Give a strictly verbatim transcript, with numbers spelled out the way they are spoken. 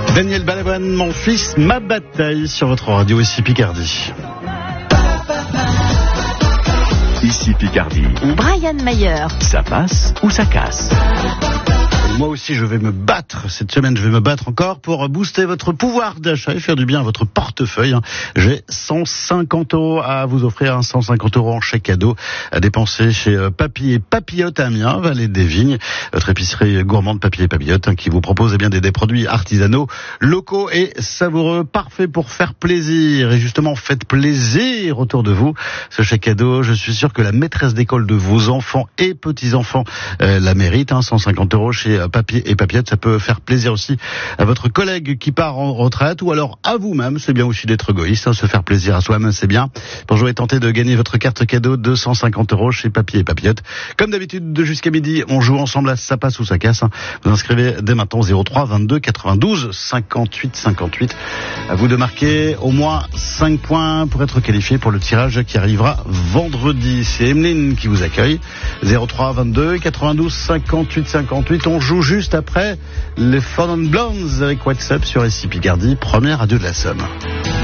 Daniel Balavoine, mon fils, ma bataille sur votre radio ici Picardie. Ici Picardie. Brian Mayer. Ça passe ou ça casse? Moi aussi, je vais me battre. Cette semaine, je vais me battre encore pour booster votre pouvoir d'achat et faire du bien à votre portefeuille. J'ai cent cinquante euros à vous offrir, cent cinquante euros en chèque cadeau à dépenser chez Papy et Papillote à Amiens, Vallée des Vignes, votre épicerie gourmande Papy et Papillote, qui vous propose eh bien des, des produits artisanaux, locaux et savoureux, parfaits pour faire plaisir. Et justement, faites plaisir autour de vous. Ce chèque cadeau, je suis sûr que la maîtresse d'école de vos enfants et petits-enfants euh, la mérite. Hein, cent cinquante euros chez Papy et Papillote, ça peut faire plaisir aussi à votre collègue qui part en retraite ou alors à vous-même. C'est bien aussi d'être égoïste, hein, se faire plaisir à soi-même, c'est bien. Pour jouer, tenter de gagner votre carte cadeau de cent cinquante euros chez Papy et Papillote. Comme d'habitude, de jusqu'à midi, on joue ensemble à Ça passe ou ça casse. Hein. Vous inscrivez dès maintenant zéro trois vingt-deux quatre-vingt-douze cinquante-huit cinquante-huit. À vous de marquer au moins cinq points pour être qualifié pour le tirage qui arrivera vendredi. C'est Emeline qui vous accueille. zéro trois vingt-deux quatre-vingt-douze cinquante-huit cinquante-huit. On joue juste après les Fun and Blondes avec WhatsApp sur ici Picardie, première radio de la Somme.